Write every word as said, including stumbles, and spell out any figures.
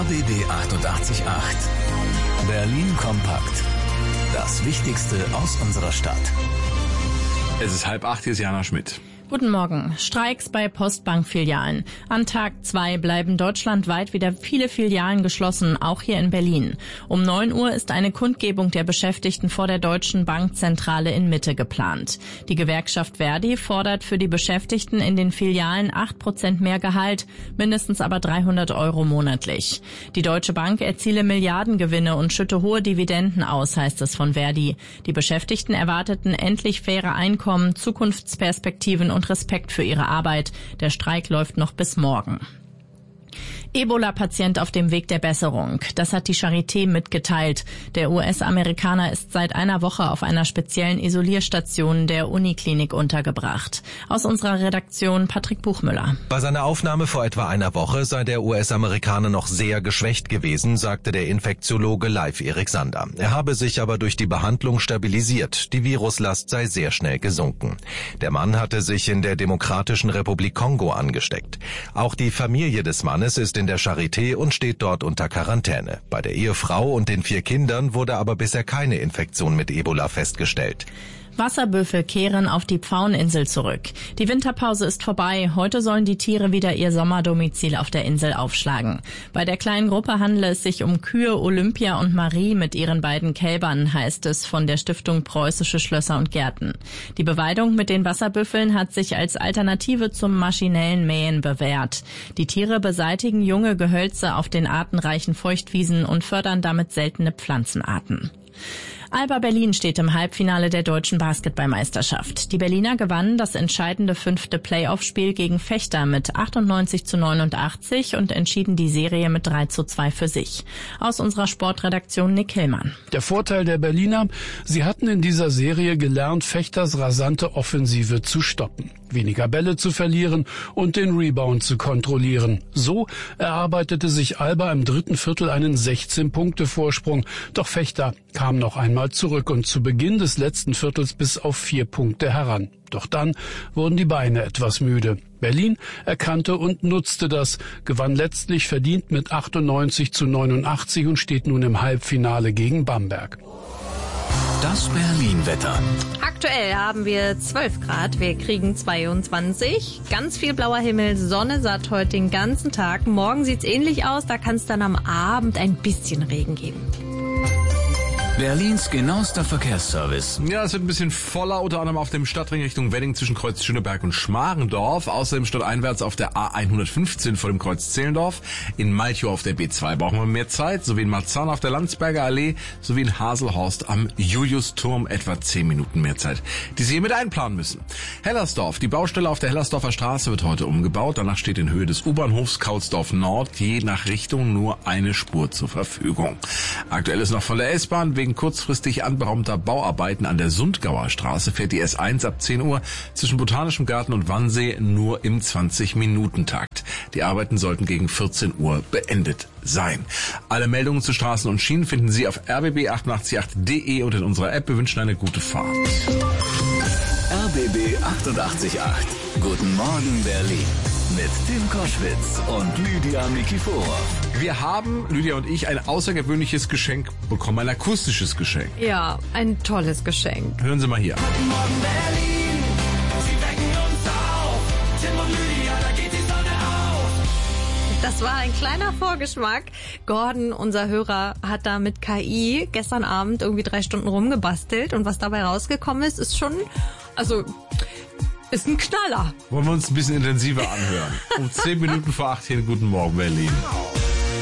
R B B achtundachtzig Komma acht. Berlin kompakt. Das Wichtigste aus unserer Stadt. Es ist halb acht, hier ist Jana Schmidt. Guten Morgen. Streiks bei Postbankfilialen. An Tag zwei bleiben deutschlandweit wieder viele Filialen geschlossen, auch hier in Berlin. Um neun Uhr ist eine Kundgebung der Beschäftigten vor der Deutschen Bankzentrale in Mitte geplant. Die Gewerkschaft Verdi fordert für die Beschäftigten in den Filialen acht Prozent mehr Gehalt, mindestens aber dreihundert Euro monatlich. Die Deutsche Bank erziele Milliardengewinne und schütte hohe Dividenden aus, heißt es von Verdi. Die Beschäftigten erwarteten endlich faire Einkommen, Zukunftsperspektiven und Respekt für ihre Arbeit. Der Streik läuft noch bis morgen. Ebola-Patient auf dem Weg der Besserung. Das hat die Charité mitgeteilt. Der U S-Amerikaner ist seit einer Woche auf einer speziellen Isolierstation der Uniklinik untergebracht. Aus unserer Redaktion Patrick Buchmüller. Bei seiner Aufnahme vor etwa einer Woche sei der U S-Amerikaner noch sehr geschwächt gewesen, sagte der Infektiologe Leif Erik Sander. Er habe sich aber durch die Behandlung stabilisiert. Die Viruslast sei sehr schnell gesunken. Der Mann hatte sich in der Demokratischen Republik Kongo angesteckt. Auch die Familie des Mannes ist in der Charité und steht dort unter Quarantäne. Bei der Ehefrau und den vier Kindern wurde aber bisher keine Infektion mit Ebola festgestellt. Wasserbüffel kehren auf die Pfaueninsel zurück. Die Winterpause ist vorbei. Heute sollen die Tiere wieder ihr Sommerdomizil auf der Insel aufschlagen. Bei der kleinen Gruppe handele es sich um Kühe Olympia und Marie mit ihren beiden Kälbern, heißt es von der Stiftung Preußische Schlösser und Gärten. Die Beweidung mit den Wasserbüffeln hat sich als Alternative zum maschinellen Mähen bewährt. Die Tiere beseitigen junge Gehölze auf den artenreichen Feuchtwiesen und fördern damit seltene Pflanzenarten. Alba Berlin steht im Halbfinale der deutschen Basketballmeisterschaft. Die Berliner gewannen das entscheidende fünfte Playoff-Spiel gegen Vechta mit achtundneunzig zu neunundachtzig und entschieden die Serie mit drei zu zwei für sich. Aus unserer Sportredaktion Nick Hillmann. Der Vorteil der Berliner, sie hatten in dieser Serie gelernt, Vechtas rasante Offensive zu stoppen, weniger Bälle zu verlieren und den Rebound zu kontrollieren. So erarbeitete sich Alba im dritten Viertel einen sechzehn-Punkte-Vorsprung. Doch Vechta kam noch einmal zurück und zu Beginn des letzten Viertels bis auf vier Punkte heran. Doch dann wurden die Beine etwas müde. Berlin erkannte und nutzte das, gewann letztlich verdient mit achtundneunzig zu neunundachtzig und steht nun im Halbfinale gegen Bamberg. Das Berlin-Wetter. Aktuell haben wir zwölf Grad, wir kriegen zweiundzwanzig. Ganz viel blauer Himmel, Sonne satt heute den ganzen Tag. Morgen sieht's ähnlich aus, da kann es dann am Abend ein bisschen Regen geben. Berlins genauester Verkehrsservice. Ja, es wird ein bisschen voller, unter anderem auf dem Stadtring Richtung Wedding zwischen Kreuz Schöneberg und Schmarendorf. Außerdem stadteinwärts auf der A hundertfünfzehn vor dem Kreuz Zehlendorf. In Malchow auf der B zwei brauchen wir mehr Zeit, sowie in Marzahn auf der Landsberger Allee, sowie in Haselhorst am Juliusturm etwa zehn Minuten mehr Zeit, die Sie hier mit einplanen müssen. Hellersdorf, die Baustelle auf der Hellersdorfer Straße wird heute umgebaut. Danach steht in Höhe des U-Bahnhofs Kautsdorf Nord je nach Richtung nur eine Spur zur Verfügung. Aktuell ist noch von der S-Bahn wegen kurzfristig anberaumter Bauarbeiten an der Sundgauer Straße fährt die S eins ab zehn Uhr zwischen Botanischem Garten und Wannsee nur im zwanzig-Minuten-Takt. Die Arbeiten sollten gegen vierzehn Uhr beendet sein. Alle Meldungen zu Straßen und Schienen finden Sie auf r b b achtundachtzig Komma acht punkt d e und in unserer App. Wir wünschen eine gute Fahrt. R B B achtundachtzig Komma acht. Guten Morgen Berlin. Mit Tim Koschwitz und Lydia Nikiforov. Wir haben, Lydia und ich, ein außergewöhnliches Geschenk bekommen, ein akustisches Geschenk. Ja, ein tolles Geschenk. Hören Sie mal hier. Guten Morgen Berlin, Sie wecken uns auf. Tim und Lydia, da geht die Sonne auf. Das war ein kleiner Vorgeschmack. Gordon, unser Hörer, hat da mit K I gestern Abend irgendwie drei Stunden rumgebastelt und was dabei rausgekommen ist, ist schon, also... ist ein Knaller. Wollen wir uns ein bisschen intensiver anhören. Um zehn Minuten vor acht hier in Guten Morgen Berlin.